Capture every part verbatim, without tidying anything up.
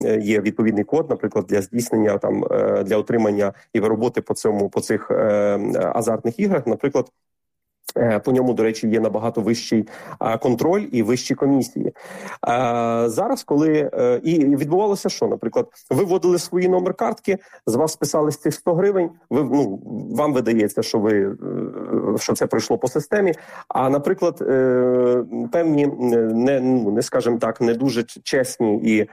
є відповідний код, наприклад, для здійснення там для отримання і роботи по цьому по цих азартних іграх, наприклад. По ньому, до речі, є набагато вищий контроль і вищі комісії. Зараз, коли... І відбувалося що? Наприклад, ви вводили свої номер картки, з вас списали цих сто гривень, ви, ну, вам видається, що, ви, що це пройшло по системі, а, наприклад, певні, не, ну, не скажімо так, не дуже чесні і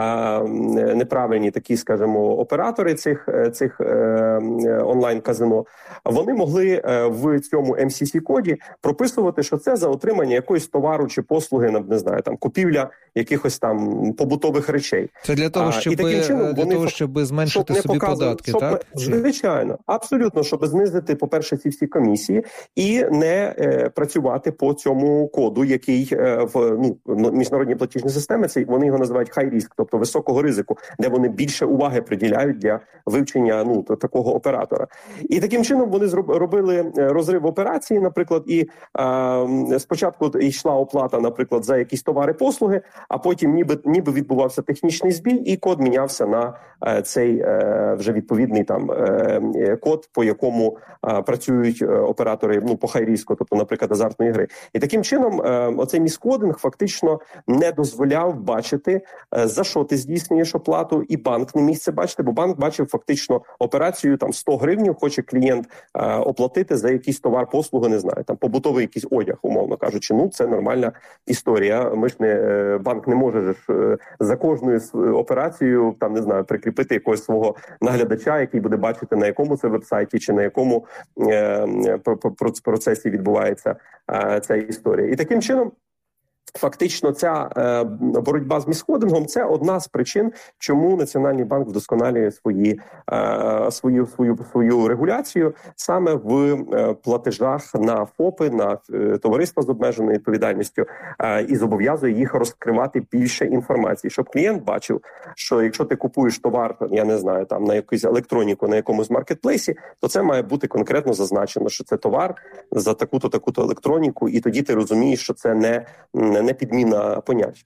неправильні такі, скажімо, оператори цих, цих онлайн-казино, вони могли в цьому ем сі сі-коді прописувати, що це за отримання якоїсь товару чи послуги, не знаю, там, купівля якихось там побутових речей. Це для того, щоб, а, чином, для вони, того, щоб зменшити щоб собі податки, щоб, так? Звичайно, абсолютно, щоб знизити, по-перше, ці всі комісії і не е, працювати по цьому коду, який е, в ну, міжнародній платіжній системі, це, вони його називають high risk, тобто високого ризику, де вони більше уваги приділяють для вивчення ну, такого оператора. І таким чином вони робили розрив операції, наприклад, і е, спочатку йшла оплата, наприклад, за якісь товари-послуги, а потім ніби, ніби відбувався технічний збій, і код мінявся на е, цей е, вже відповідний там е, код, по якому е, працюють оператори ну, по хай-різку, тобто, наприклад, азартної гри. І таким чином е, оцей міскодинг фактично не дозволяв бачити, е, за що ти здійснюєш оплату, і банк не міг це бачити, бо банк бачив фактично операцію, там сто гривень хоче клієнт е, оплатити за якийсь товар, послуги, не знаю, там побутовий якийсь одяг, умовно кажучи. Ну, це нормальна історія. Ми ж не, банк не може ж е, за кожною операцією, там, не знаю, прикріпити якогось свого наглядача, який буде бачити, на якому це веб-сайті, чи на якому е, процесі відбувається е, ця історія. І таким чином, фактично, ця е, боротьба з міскодингом – це одна з причин, чому Національний банк вдосконалює свої, е, свою, свою, свою регуляцію саме в е, платежах на ФОПи, на е, товариства з обмеженою відповідальністю е, і зобов'язує їх розкривати більше інформації, щоб клієнт бачив, що якщо ти купуєш товар, я не знаю, там на якусь електроніку на якомусь маркетплейсі, то це має бути конкретно зазначено, що це товар за таку-то, таку-то електроніку, і тоді ти розумієш, що це не не підміна понять.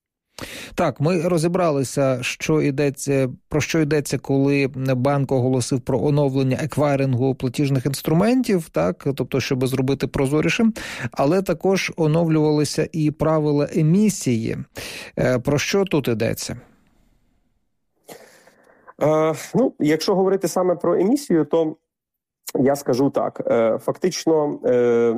Так, ми розібралися, що йдеться, про що йдеться, коли банк оголосив про оновлення еквайрингу платіжних інструментів, так, тобто, щоб зробити прозорішим, але також оновлювалися і правила емісії. Про що тут йдеться? Е, ну, якщо говорити саме про емісію, то я скажу так, е, фактично, е,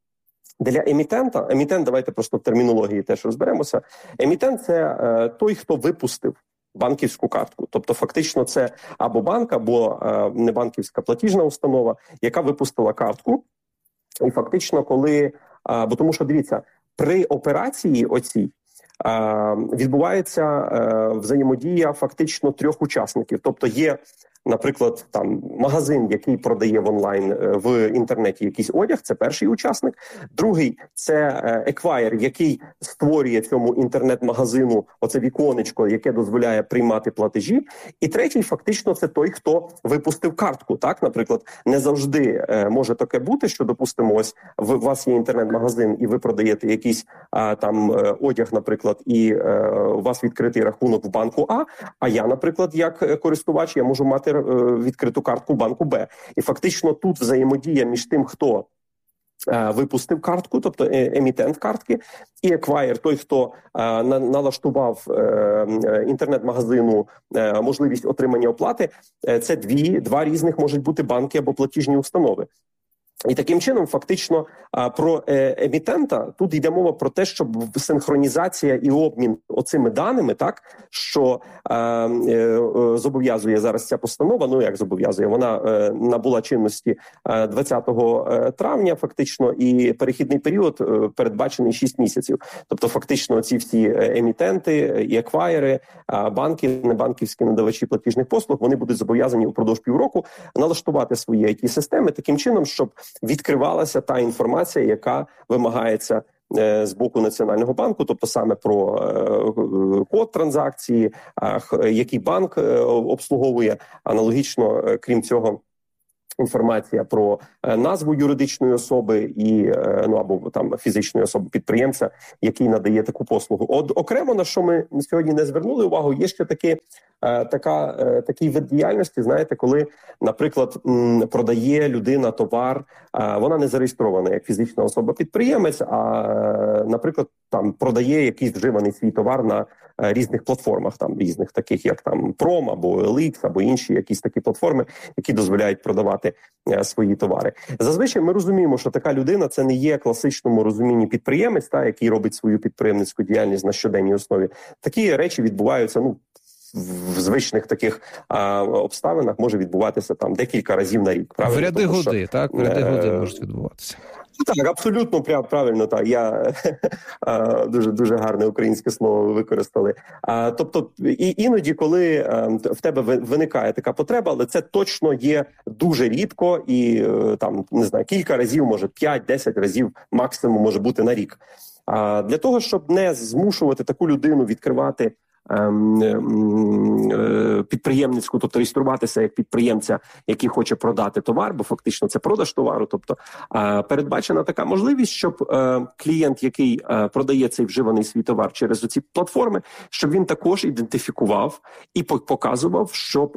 для емітента, емітент, давайте просто в термінології теж розберемося, емітент – це е, той, хто випустив банківську картку. Тобто фактично це або банк, або е, небанківська платіжна установа, яка випустила картку. І фактично, коли, е, бо тому що, дивіться, при операції оцій е, відбувається е, взаємодія фактично трьох учасників. Тобто є, наприклад, там магазин, який продає в онлайн в інтернеті якийсь одяг, це перший учасник. Другий – це еквайр, який створює цьому інтернет-магазину оце віконечко, яке дозволяє приймати платежі. І третій, фактично, це той, хто випустив картку. Так, наприклад, не завжди е, може таке бути, що, допустимо, ось в, у вас є інтернет-магазин, і ви продаєте якийсь а, там одяг, наприклад, і е, у вас відкритий рахунок в банку А, а я, наприклад, як користувач, я можу мати відкриту картку банку Б. І фактично тут взаємодія між тим, хто е, випустив картку, тобто емітент картки, і еквайр, той, хто е, на, налаштував е, інтернет-магазину е, можливість отримання оплати, е, це дві, два різних можуть бути банки або платіжні установи. І таким чином, фактично, про емітента тут йде мова про те, щоб синхронізація і обмін оцими даними, так, що е, е, зобов'язує зараз ця постанова, ну як зобов'язує, вона е, набула чинності двадцятого травня, фактично, і перехідний період е, передбачений шість місяців. Тобто, фактично, ці всі емітенти і еквайри, банки, небанківські надавачі платіжних послуг, вони будуть зобов'язані упродовж півроку налаштувати свої ай ті-системи таким чином, щоб відкривалася та інформація, яка вимагається е, з боку Національного банку, тобто саме про е, код транзакції, е, який банк е, обслуговує, аналогічно, е, крім цього, інформація про назву юридичної особи і ну або там фізичної особи підприємця, який надає таку послугу. От окремо на що ми сьогодні не звернули увагу, є ще таки така такий вид діяльності. Знаєте, коли, наприклад, продає людина товар, вона не зареєстрована як фізична особа-підприємець, а, наприклад, там продає якийсь вживаний свій товар на різних платформах, там різних таких, як там Пром або ел ікс, або інші якісь такі платформи, які дозволяють продавати свої товари. Зазвичай ми розуміємо, що така людина це не є класичному розумінні підприємець, та який робить свою підприємницьку діяльність на щоденній основі. Такі речі відбуваються, ну, в звичних таких а, обставинах може відбуватися там декілька разів на рік. В ряди годи, так? В ряди годи можуть відбуватися. Так, абсолютно правильно, так. Я дуже дуже гарне українське слово використали. А, тобто, і іноді, коли а, в тебе виникає така потреба, але це точно є дуже рідко і там, не знаю, кілька разів, може п'ять-десять разів максимум може бути на рік. А для того, щоб не змушувати таку людину відкривати підприємницьку, тобто реєструватися як підприємця, який хоче продати товар, бо фактично це продаж товару. Тобто передбачена така можливість, щоб клієнт, який продає цей вживаний свій товар через оці платформи, щоб він також ідентифікував і показував, щоб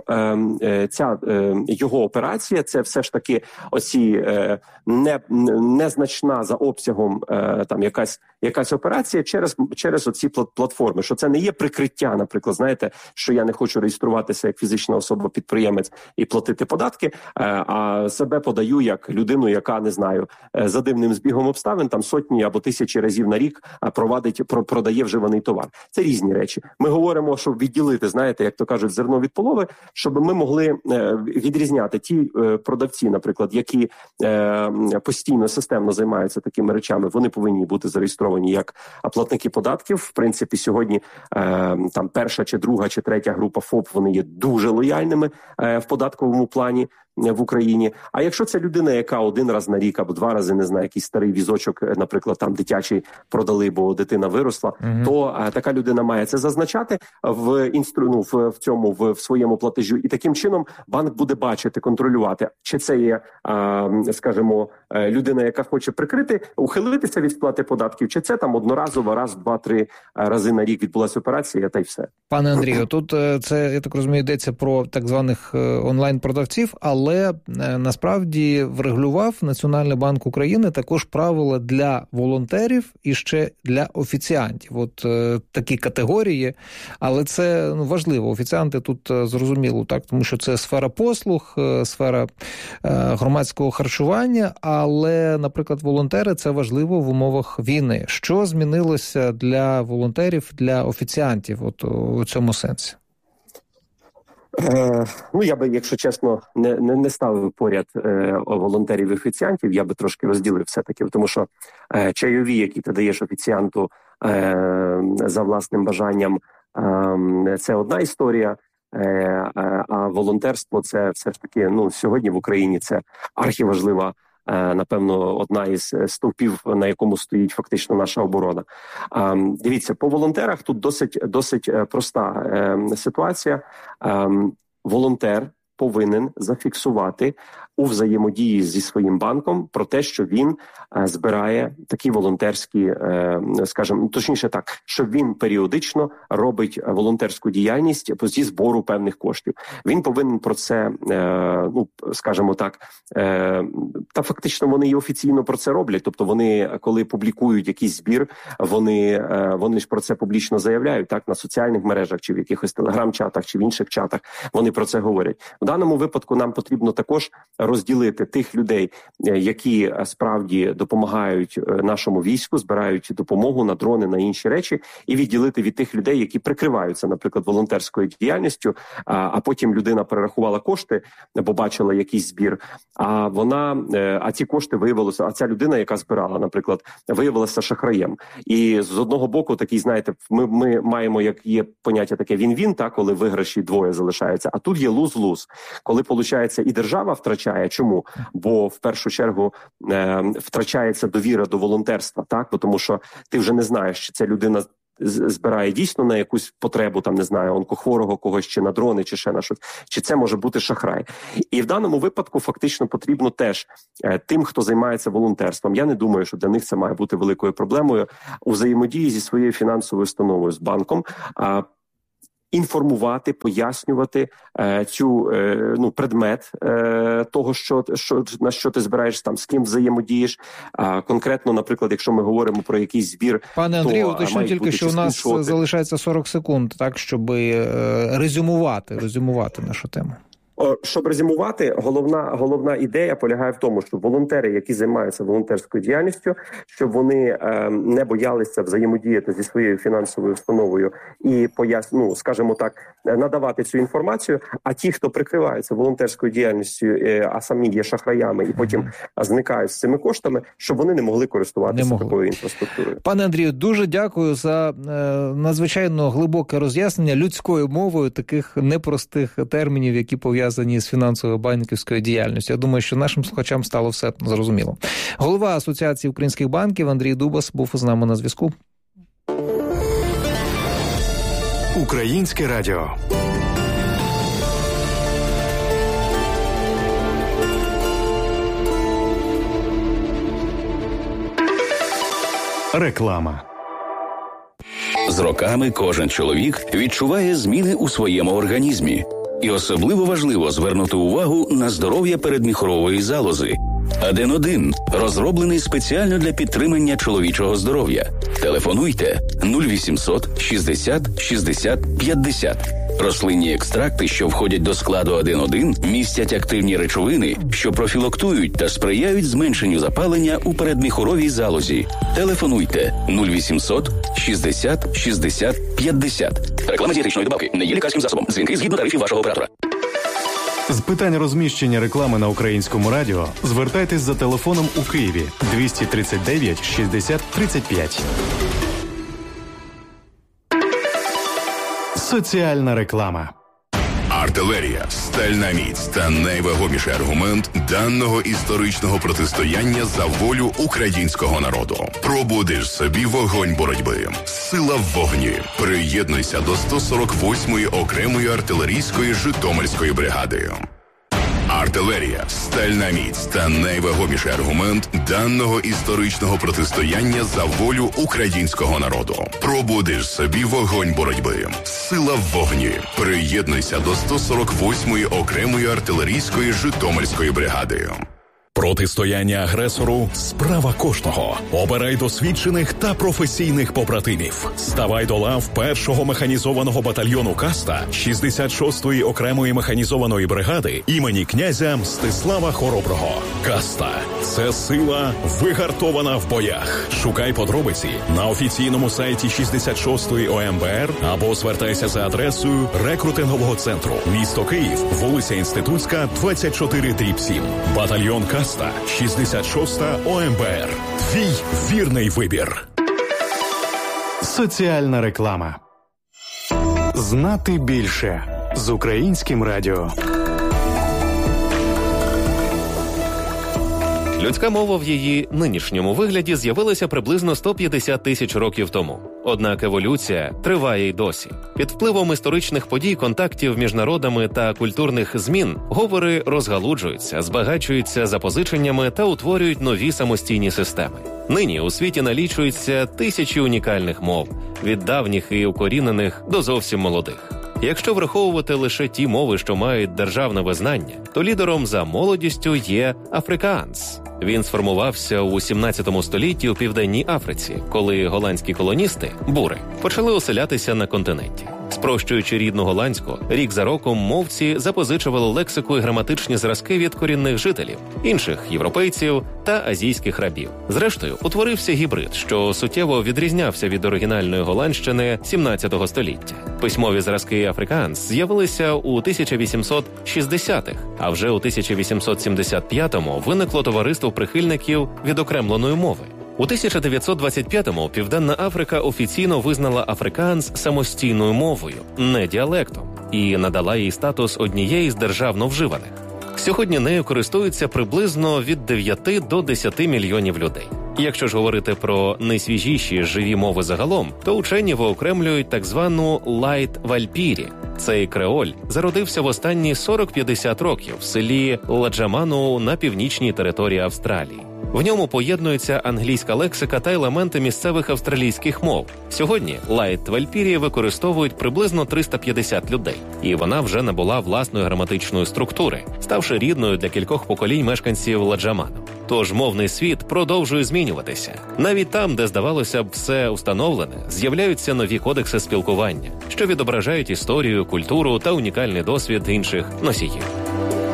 ця його операція, це все ж таки оці не, незначна за обсягом там якась якась операція через через оці платформи, що це не є прикриття, наприклад, знаєте, що я не хочу реєструватися як фізична особа-підприємець і платити податки, а себе подаю як людину, яка, не знаю, за дивним збігом обставин там сотні або тисячі разів на рік провадить, продає вживаний товар. Це різні речі. Ми говоримо, щоб відділити, знаєте, як то кажуть, зерно від полови, щоб ми могли відрізняти ті продавці, наприклад, які постійно, системно займаються такими речами, вони повинні бути зареєстровані як платники податків. В принципі, сьогодні там перша чи друга чи третя група ФОП, вони є дуже лояльними в податковому плані в Україні. А якщо це людина, яка один раз на рік або два рази, не знаю, якийсь старий візочок, наприклад, там дитячий продали, бо дитина виросла, uh-huh. то а, така людина має це зазначати в інстру... ну, в, в цьому в, в своєму платежу. І таким чином банк буде бачити, контролювати, чи це є, а, скажімо, людина, яка хоче прикрити, ухилитися від сплати податків, чи це там одноразово, раз, два, три рази на рік відбулася операція, та й все. Пане Андрію, тут це, я так розумію, йдеться про так званих онлайн-продавців, але Але насправді врегулював Національний банк України також правила для волонтерів і ще для офіціантів. От е, такі категорії, але це ну, важливо. Офіціанти тут е, зрозуміло, так, тому що це сфера послуг, е, сфера е, громадського харчування, але, наприклад, волонтери – це важливо в умовах війни. Що змінилося для волонтерів, для офіціантів от, у цьому сенсі? Е, ну, я би, якщо чесно, не, не, не ставив поряд е, волонтерів і офіціантів, я би трошки розділив все-таки, тому що е, чайові, які ти даєш офіціанту е, за власним бажанням, е, це одна історія, е, а волонтерство – це все ж таки, ну, сьогодні в Україні це архіважлива, напевно, одна із стовпів, на якому стоїть фактично наша оборона. Дивіться, по волонтерах тут досить, досить проста ситуація. Волонтер повинен зафіксувати у взаємодії зі своїм банком про те, що він е, збирає такі волонтерські, е, скажімо, точніше так, що він періодично робить волонтерську діяльність зі збору певних коштів. Він повинен про це, е, ну, скажімо так, е, та фактично вони і офіційно про це роблять. Тобто вони, коли публікують якийсь збір, вони, е, вони ж про це публічно заявляють, так, на соціальних мережах, чи в якихось телеграм-чатах, чи в інших чатах, вони про це говорять. В даному випадку нам потрібно також розділити тих людей, які справді допомагають нашому війську, збирають допомогу на дрони, на інші речі, і відділити від тих людей, які прикриваються, наприклад, волонтерською діяльністю, а, а потім людина перерахувала кошти, бо бачила якийсь збір, а вона, а ці кошти виявилося, а ця людина, яка збирала, наприклад, виявилася шахраєм. І з одного боку, такий, знаєте, ми, ми маємо, як є поняття таке він-він, так, коли виграші двоє залишаються, а тут є луз-луз, коли, виходить, і держава втрачає. Чому? Бо в першу чергу е, втрачається довіра до волонтерства, так? Бо тому що ти вже не знаєш, чи ця людина збирає дійсно на якусь потребу, там, не знаю, онкохворого когось, чи на дрони, чи ще на щось, чи це може бути шахрай. І в даному випадку фактично потрібно теж тим, хто займається волонтерством, я не думаю, що для них це має бути великою проблемою, у взаємодії зі своєю фінансовою установою, з банком, а інформувати, пояснювати е, цю е, ну предмет е, того, що що на що ти збираєшся, там з ким взаємодієш. А конкретно, наприклад, якщо ми говоримо про якийсь збір, пане Андрію, уточню тільки, що у нас шоти. залишається сорок секунд, так щоб е, резюмувати, резюмувати нашу тему. Щоб резюмувати, головна головна ідея полягає в тому, що волонтери, які займаються волонтерською діяльністю, щоб вони е, не боялися взаємодіяти зі своєю фінансовою установою і пояс... ну, скажімо так, надавати цю інформацію. А ті, хто прикривається волонтерською діяльністю, е, а самі є шахраями і потім зникають з цими коштами, щоб вони не могли користуватися не такою інфраструктурою. Пане Андрію, дуже дякую за е, надзвичайно глибоке роз'яснення людською мовою таких непростих термінів, які пов'язані з фінансовою банківською діяльністю. Я думаю, що нашим слухачам стало все зрозуміло. Голова Асоціації українських банків Андрій Дубас був з нами на зв'язку. Українське радіо. Реклама. З роками кожен чоловік відчуває зміни у своєму організмі. І особливо важливо звернути увагу на здоров'я передміхорової залози. Аден один розроблений спеціально для підтримання чоловічого здоров'я. Телефонуйте нуль вісімсот шістдесят шістдесят п'ятдесят. Рослинні екстракти, що входять до складу Аден один, містять активні речовини, що профілактують та сприяють зменшенню запалення у передміхоровій залозі. Телефонуйте нуль вісімсот шістдесят шістдесят п'ятдесят. Реклама дієтичної добавки не є лікарським засобом. Дзвінки згідно тарифів вашого оператора. З питань розміщення реклами на Українському радіо звертайтесь за телефоном у Києві двісті тридцять дев'ять шістдесят тридцять п'ять. Соціальна реклама. Артилерія, стальна міць та найвагоміший аргумент даного історичного протистояння за волю українського народу. Пробудиш собі вогонь боротьби. Сила в вогні. Приєднуйся до сто сорок восьмої окремої артилерійської Житомирської бригади. Артилерія, стальна міць та найвагоміший аргумент даного історичного протистояння за волю українського народу. Пробудиш собі вогонь боротьби. Сила в вогні. Приєднуйся до сто сорок восьмої окремої артилерійської Житомирської бригади. Протистояння агресору – справа кожного. Обирай досвідчених та професійних побратимів. Ставай до лав першого механізованого батальйону «Каста» шістдесят шостої окремої механізованої бригади імені князя Мстислава Хороброго. «Каста» – це сила, вигартована в боях. Шукай подробиці на офіційному сайті шістдесят шостої О М Б Р або звертайся за адресою рекрутингового центру. Місто Київ, вулиця Інститутська, двадцять чотири дріб сім. Батальйон «Каста». шістдесят шоста О М Б Р. Твій вірний вибір. Соціальна реклама. Знати більше з Українським радіо. Людська мова в її нинішньому вигляді з'явилася приблизно сто п'ятдесят тисяч років тому. Однак еволюція триває й досі. Під впливом історичних подій, контактів між народами та культурних змін говори розгалуджуються, збагачуються запозиченнями та утворюють нові самостійні системи. Нині у світі налічується тисячі унікальних мов, від давніх і укорінених до зовсім молодих. Якщо враховувати лише ті мови, що мають державне визнання, то лідером за молодістю є африкаанс. Він сформувався у сімнадцятому столітті у Південній Африці, коли голландські колоністи, бури, почали оселятися на континенті. Спрощуючи рідну голландську, рік за роком мовці запозичували лексику і граматичні зразки від корінних жителів, інших європейців та азійських рабів. Зрештою, утворився гібрид, що суттєво відрізнявся від оригінальної голландщини сімнадцятого століття. Письмові зразки африкаанс з'явилися у тисяча вісімсот шістдесятих, а вже у тисяча вісімсот сімдесят п'ятому виникло товариство прихильників відокремленої мови. У тисяча дев'ятсот двадцять п'ятому Південна Африка офіційно визнала африкаанс самостійною мовою, не діалектом, і надала їй статус однієї з державно вживаних. Сьогодні нею користуються приблизно від дев'яти до десяти мільйонів людей. Якщо ж говорити про найсвіжіші живі мови загалом, то учені виокремлюють так звану лайт-вальпірі. Цей креоль зародився в останні сорок-п'ятдесят років в селі Ладжаману на північній території Австралії. В ньому поєднується англійська лексика та елементи місцевих австралійських мов. Сьогодні лайт-вальпірі використовують приблизно триста п'ятдесят людей, і вона вже набула власної граматичної структури, ставши рідною для кількох поколінь мешканців Ладжаману. Тож мовний світ продовжує змінюватися. Навіть там, де, здавалося б, все установлене, з'являються нові кодекси спілкування, що відображають історію, культуру та унікальний досвід інших носіїв.